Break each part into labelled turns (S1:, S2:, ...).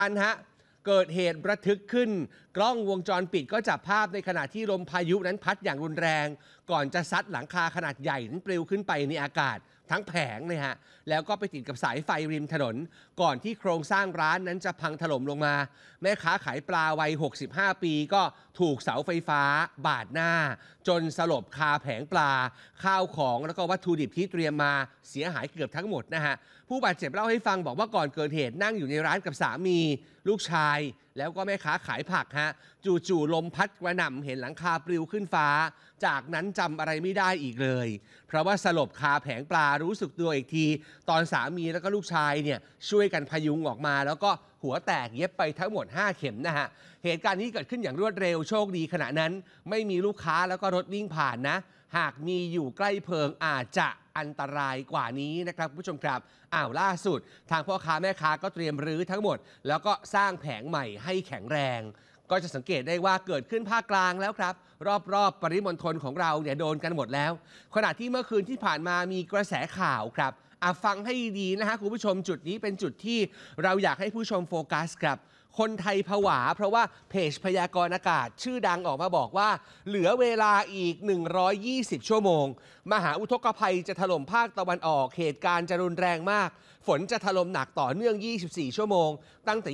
S1: อันฮะเกิดเหตุระทึกขึ้นกล้องวงจรปิดก็จับภาพในขณะที่ลมพายุนั้นพัดอย่างรุนแรงก่อนจะซัดหลังคาขนาดใหญ่นั้นปลิวขึ้นไปในอากาศทั้งแผงเลยฮะแล้วก็ไปติดกับสายไฟริมถนนก่อนที่โครงสร้างร้านนั้นจะพังถล่มลงมาแม่ค้าขายปลาวัย65 ปีก็ถูกเสาไฟฟ้าบาดหน้าจนสลบคาแผงปลาข้าวของแล้วก็วัตถุดิบที่เตรียมมาเสียหายเกือบทั้งหมดนะฮะผู้บาดเจ็บเล่าให้ฟังบอกว่าก่อนเกิดเหตุนั่งอยู่ในร้านกับสามีลูกชายแล้วก็แม่ค้าขายผักฮะจู่ๆลมพัดกระหน่ำเห็นหลังคาปลิวขึ้นฟ้าจากนั้นจำอะไรไม่ได้อีกเลยเพราะว่าสลบคาแผงปลารู้สึกตัวอีกทีตอนสามีแล้วก็ลูกชายเนี่ยช่วยกันพยุงออกมาแล้วก็หัวแตกเย็บไปทั้งหมด5 เข็มนะฮะเหตุการณ์นี้เกิดขึ้นอย่างรวดเร็วโชคดีขณะนั้นไม่มีลูกค้าแล้วก็รถวิ่งผ่านนะหากมีอยู่ใกล้เพลิงอาจจะอันตรายกว่านี้นะครับผู้ชมครับล่าสุดทางพ่อค้าแม่ค้าก็เตรียมรื้อทั้งหมดแล้วก็สร้างแผงใหม่ให้แข็งแรงก็จะสังเกตได้ว่าเกิดขึ้นภาคกลางแล้วครับรอบปริมณฑลของเราเนี่ยโดนกันหมดแล้วขณะที่เมื่อคืนที่ผ่านมามีกระแสข่าวครับฟังให้ดีนะฮะคุณผู้ชมจุดนี้เป็นจุดที่เราอยากให้ผู้ชมโฟกัสครับคนไทยผวาเพราะว่าเพจพยากรณ์อากาศชื่อดังออกมาบอกว่าเหลือเวลาอีก120 ชั่วโมงมหาอุทกภัยจะถล่มภาคตะวันออกเหตุการณ์จะรุนแรงมากฝนจะถล่มหนักต่อเนื่อง24 ชั่วโมงตั้งแต่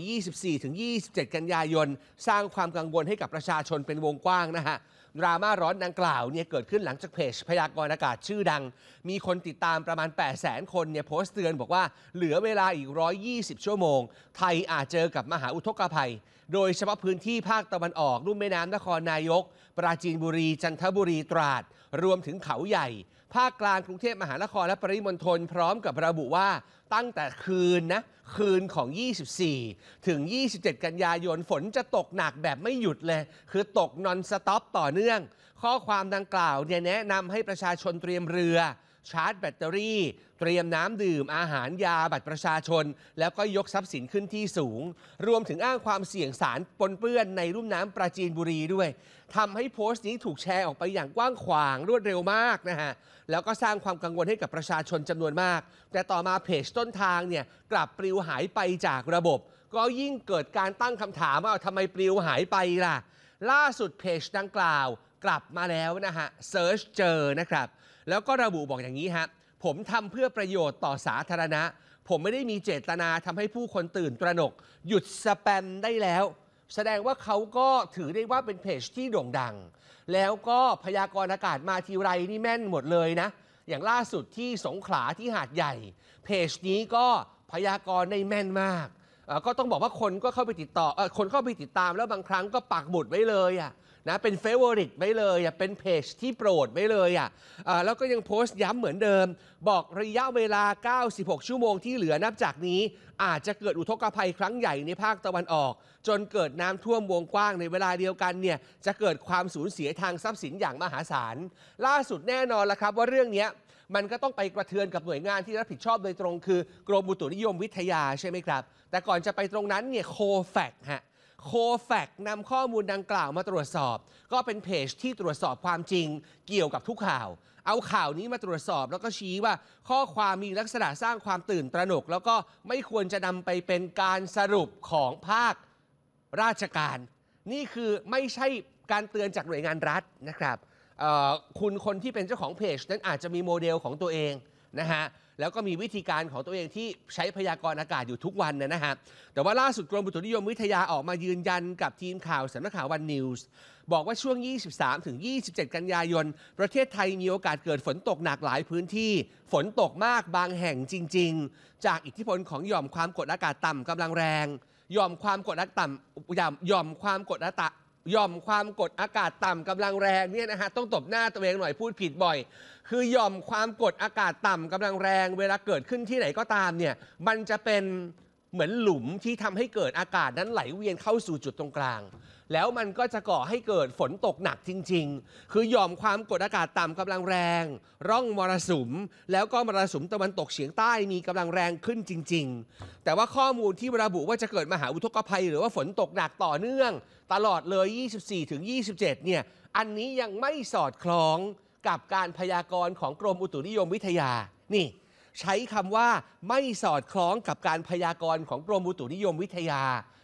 S1: 24 ถึง 27 กันยายนสร้างความกังวลให้กับประชาชนเป็นวงกว้างนะฮะดราม่าร้อนดังกล่าวเนี่ยเกิดขึ้นหลังจากเพจพยากรณ์อากาศชื่อดังมีคนติดตามประมาณ 800,000 คนเนี่ยโพสต์เตือนบอกว่าเหลือเวลาอีก120 ชั่วโมงไทยอาจเจอกับมหาอุทกภัยโดยเฉพาะพื้นที่ภาคตะวันออกลุ่มแม่น้ำนครนายกปราจีนบุรีจันทบุรีตราดรวมถึงเขาใหญ่ภาคกลางกรุงเทพมหานครและปริมณฑลพร้อมกับระบุว่าตั้งแต่คืนของ 24 ถึง 27 กันยายนฝนจะตกหนักแบบไม่หยุดเลยคือตกนอนสต็อปต่อเนื่องข้อความดังกล่าวเนี่ยแนะนำให้ประชาชนเตรียมเรือชาร์จแบตเตอรี่เตรียมน้ำดื่มอาหารยาบัตรประชาชนแล้วก็ยกทรัพย์สินขึ้นที่สูงรวมถึงอ้างความเสี่ยงสารปนเปื้อนในลุ่มน้ำปราจีนบุรีด้วยทำให้โพสต์นี้ถูกแชร์ออกไปอย่างกว้างขวางรวดเร็วมากนะฮะแล้วก็สร้างความกังวลให้กับประชาชนจำนวนมากแต่ต่อมาเพจต้นทางเนี่ยกลับปลิวหายไปจากระบบก็ยิ่งเกิดการตั้งคำถามว่าทำไมปลิวหายไปล่ะล่าสุดเพจดังกล่าวกลับมาแล้วนะฮะเซิร์ชเจอนะครับแล้วก็ระบุบอกอย่างนี้ฮะผมทำเพื่อประโยชน์ต่อสาธารณะผมไม่ได้มีเจตนาทำให้ผู้คนตื่นตระหนกหยุดสแปมได้แล้วแสดงว่าเขาก็ถือได้ว่าเป็นเพจที่โด่งดังแล้วก็พยากรณ์อากาศมาทีไรนี่แม่นหมดเลยนะอย่างล่าสุดที่สงขลาที่หาดใหญ่เพจนี้ก็พยากรณ์ได้แม่นมากก็ต้องบอกว่าคนก็เข้าไปติดต่อคนเข้าไปติดตามแล้วบางครั้งก็ปักหมุดไว้เลยนะเป็นเฟเวอริตไว้เลยเป็นเพจที่โปรดไว้เลยแล้วก็ยังโพสต์ย้ำเหมือนเดิมบอกระยะเวลา96 ชั่วโมงที่เหลือนับจากนี้อาจจะเกิดอุทกภัยครั้งใหญ่ในภาคตะวันออกจนเกิดน้ำท่วมวงกว้างในเวลาเดียวกันเนี่ยจะเกิดความสูญเสียทางทรัพย์สินอย่างมหาศาลล่าสุดแน่นอนละครับว่าเรื่องนี้มันก็ต้องไปกระเทือนกับหน่วยงานที่รับผิดชอบโดยตรงคือกรมอุตุนิยมวิทยาใช่ไหมครับแต่ก่อนจะไปตรงนั้นเนี่ยโคแฟกนำข้อมูลดังกล่าวมาตรวจสอบก็เป็นเพจที่ตรวจสอบความจริงเกี่ยวกับทุกข่าวเอาข่าวนี้มาตรวจสอบแล้วก็ชี้ว่าข้อความมีลักษณะสร้างความตื่นตระหนกแล้วก็ไม่ควรจะนำไปเป็นการสรุปของภาคราชการนี่คือไม่ใช่การเตือนจากหน่วยงานรัฐนะครับคุณคนที่เป็นเจ้าของเพจนั้นอาจจะมีโมเดลของตัวเองนะฮะแล้วก็มีวิธีการของตัวเองที่ใช้พยากรณ์อากาศอยู่ทุกวันนะฮะแต่ว่าล่าสุดกรมอุตุนิยมวิทยาออกมายืนยันกับทีมข่าวสำนักข่าววันนิวส์บอกว่าช่วง 23 ถึง 27 กันยายนประเทศไทยมีโอกาสเกิดฝนตกหนักหลายพื้นที่ฝนตกมากบางแห่งจริงๆจากอิทธิพลของหย่อมความกดอากาศต่ำกำลังแรงหย่อมความกดอากาศต่ำหย่อมความกดอากาศต่ำกำลังแรงเนี่ยนะฮะต้องตบหน้าตัวเองหน่อยพูดผิดบ่อยคือหย่อมความกดอากาศต่ำกำลังแรงเวลาเกิดขึ้นที่ไหนก็ตามเนี่ยมันจะเป็นเหมือนหลุมที่ทำให้เกิดอากาศนั้นไหลเวียนเข้าสู่จุดตรงกลางแล้วมันก็จะก่อให้เกิดฝนตกหนักจริงๆคือหย่อมความกดอากาศต่ำกำลังแรงร่องมรสุมแล้วก็มรสุมตะวันตกเฉียงใต้มีกำลังแรงขึ้นจริงๆแต่ว่าข้อมูลที่ระบุว่าจะเกิดมหาอุทกภัยหรือว่าฝนตกหนักต่อเนื่องตลอดเลย 24 ถึง 27 เนี่ยอันนี้ยังไม่สอดคล้องกับการพยากรณ์ของกรมอุตุนิยมวิทยานี่ใช้คำว่าไม่สอดคล้องกับการพยากรณ์ของกรมอุตุนิยมวิทยา